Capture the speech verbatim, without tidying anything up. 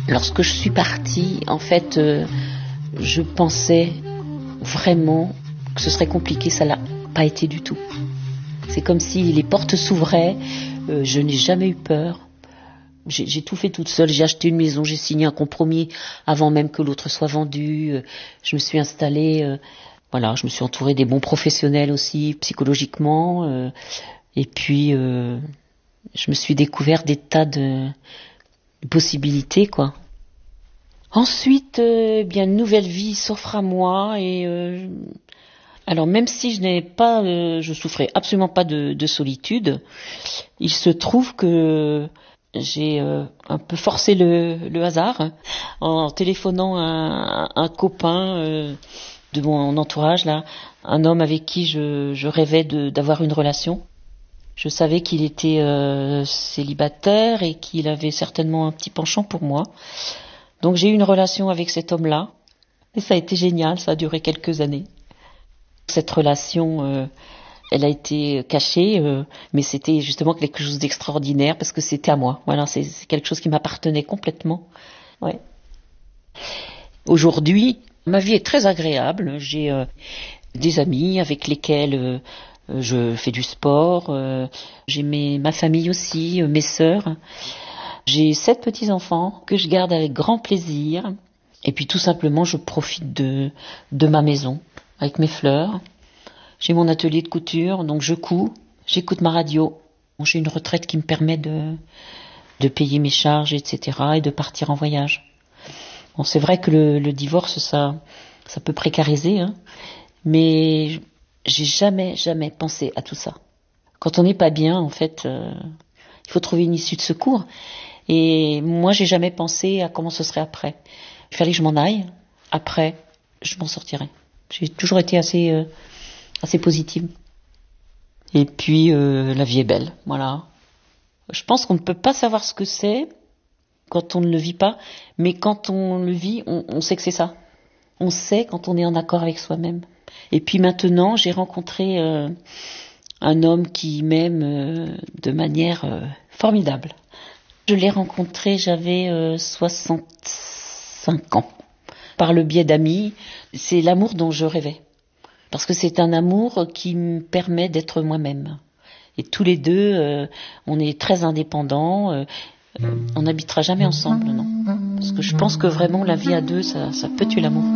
Lorsque je suis partie, en fait, euh, je pensais vraiment que ce serait compliqué, ça l'a pas été du tout. C'est comme si les portes s'ouvraient, euh, je n'ai jamais eu peur. J'ai, j'ai tout fait toute seule, j'ai acheté une maison, j'ai signé un compromis avant même que l'autre soit vendu. Euh, je me suis installée, euh, voilà, je me suis entourée des bons professionnels aussi, psychologiquement. Euh, et puis, euh, je me suis découvert des tas de, de possibilités, quoi. Ensuite, euh, bien, une nouvelle vie s'offre à moi et... Euh, alors même si je n'ai pas, euh, je souffrais absolument pas de, de solitude, il se trouve que j'ai euh, un peu forcé le, le hasard en téléphonant à un, un copain euh, de mon entourage là, un homme avec qui je, je rêvais de, d'avoir une relation. Je savais qu'il était euh, célibataire et qu'il avait certainement un petit penchant pour moi. Donc j'ai eu une relation avec cet homme-là et ça a été génial, ça a duré quelques années. Cette relation, euh, elle a été cachée, euh, mais c'était justement quelque chose d'extraordinaire parce que c'était à moi. Voilà, c'est, c'est quelque chose qui m'appartenait complètement. Ouais. Aujourd'hui, ma vie est très agréable. J'ai euh, des amis avec lesquels euh, je fais du sport. Euh, j'ai mes, ma famille aussi, euh, mes sœurs. J'ai sept petits-enfants que je garde avec grand plaisir. Et puis tout simplement, je profite de, de ma maison avec mes fleurs. J'ai mon atelier de couture, donc je couds, j'écoute ma radio. J'ai une retraite qui me permet de, de payer mes charges, et cetera et de partir en voyage. Bon, c'est vrai que le, le divorce, ça, ça peut précariser, hein, mais j'ai jamais, jamais pensé à tout ça. Quand on n'est pas bien, en fait, euh, il faut trouver une issue de secours. Et moi, j'ai jamais pensé à comment ce serait après. Il fallait que je m'en aille. Après, je m'en sortirai. J'ai toujours été assez, euh, assez positive. Et puis, euh, la vie est belle, voilà. Je pense qu'on ne peut pas savoir ce que c'est quand on ne le vit pas, mais quand on le vit, on, on sait que c'est ça. On sait quand on est en accord avec soi-même. Et puis maintenant, j'ai rencontré euh, un homme qui m'aime euh, de manière euh, formidable. Je l'ai rencontré, j'avais euh, soixante-cinq ans. Par le biais d'amis, c'est l'amour dont je rêvais. Parce que c'est un amour qui me permet d'être moi-même. Et tous les deux, euh, on est très indépendants. Euh, on n'habitera jamais ensemble, non. Parce que je pense que vraiment la vie à deux, ça, ça peut tuer l'amour.